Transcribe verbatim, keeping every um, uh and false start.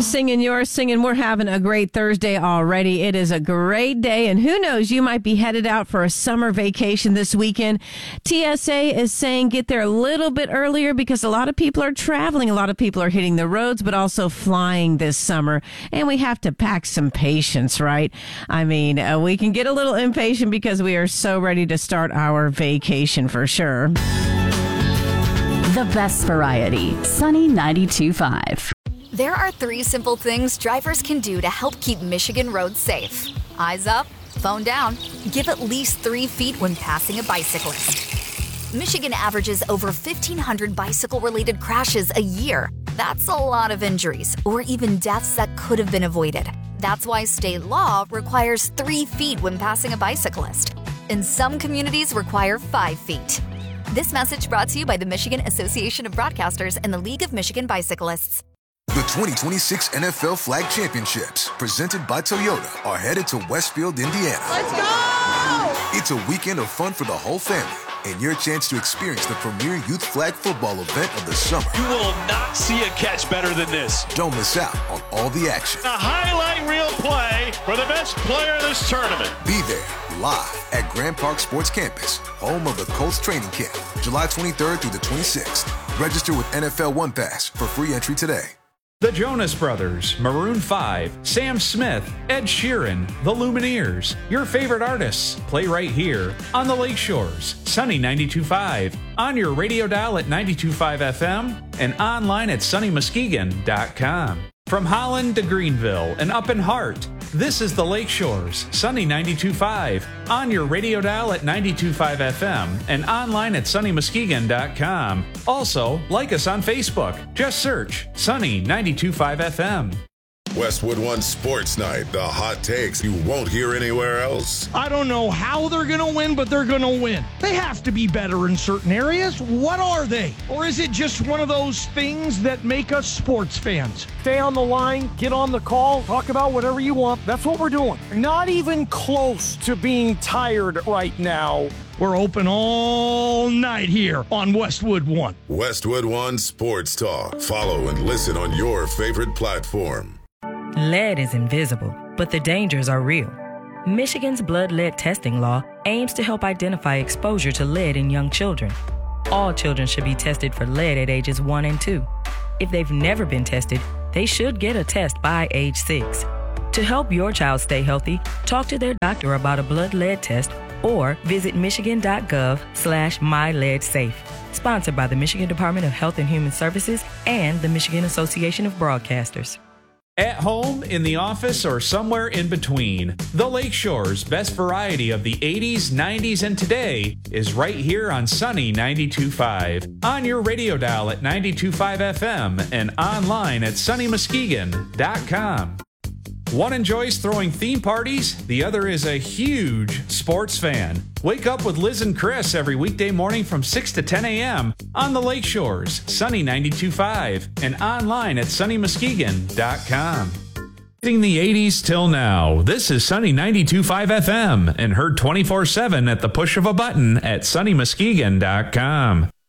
singing, you're singing. We're having a great Thursday already. It is a great day, and who knows, you might be headed out for a summer vacation this weekend. T S A is saying get there a little bit earlier because a lot of people are traveling. A lot of people are hitting the roads, but also flying this summer, and we have to pack some patience, right? I mean, uh, we can get a little impatient because we are so ready to start our vacation for sure. The best variety, Sunny ninety-two point five. There are three simple things drivers can do to help keep Michigan roads safe. Eyes up, phone down, give at least three feet when passing a bicyclist. Michigan averages over fifteen hundred bicycle-related crashes a year. That's a lot of injuries, or even deaths that could have been avoided. That's why state law requires three feet when passing a bicyclist. And some communities require five feet. This message brought to you by the Michigan Association of Broadcasters and the League of Michigan Bicyclists. The twenty twenty-six N F L Flag Championships, presented by Toyota, are headed to Westfield, Indiana. Let's go! It's a weekend of fun for the whole family, and your chance to experience the premier youth flag football event of the summer. You will not see a catch better than this. Don't miss out on all the action. A highlight reel play for the best player in this tournament. Be there, live at Grand Park Sports Campus, home of the Colts training camp, July twenty-third through the twenty-sixth. Register with N F L One Pass for free entry today. The Jonas Brothers, Maroon five, Sam Smith, Ed Sheeran, The Lumineers. Your favorite artists play right here on the Lakeshores, Sunny ninety-two point five, on your radio dial at ninety-two point five F M, and online at sunny muskegon dot com. From Holland to Greenville and up in Hart, this is the Lakeshores, Sunny ninety-two point five, on your radio dial at ninety-two point five F M and online at sunny muskegon dot com. Also, like us on Facebook. Just search Sunny ninety-two point five F M. Westwood One Sports Night, the hot takes you won't hear anywhere else. I don't know how they're going to win, but they're going to win. They have to be better in certain areas. What are they? Or is it just one of those things that make us sports fans? Stay on the line, get on the call, talk about whatever you want. That's what we're doing. Not even close to being tired right now. We're open all night here on Westwood One. Westwood One Sports Talk. Follow and listen on your favorite platform. Lead is invisible, but the dangers are real. Michigan's blood lead testing law aims to help identify exposure to lead in young children. All children should be tested for lead at ages one and two. If they've never been tested, they should get a test by age six. To help your child stay healthy, talk to their doctor about a blood lead test or visit michigan.gov slash myleadsafe. Sponsored by the Michigan Department of Health and Human Services and the Michigan Association of Broadcasters. At home, in the office, or somewhere in between, the Lakeshore's best variety of the eighties, nineties, and today is right here on Sunny ninety-two point five, on your radio dial at ninety-two point five F M and online at sunny muskegon dot com. One enjoys throwing theme parties, the other is a huge sports fan. Wake up with Liz and Chris every weekday morning from six to ten A M on the Lakeshores, Sunny ninety-two point five, and online at sunny muskegon dot com. Hitting the eighties till now, this is Sunny ninety-two point five F M and heard twenty-four seven at the push of a button at sunny muskegon dot com.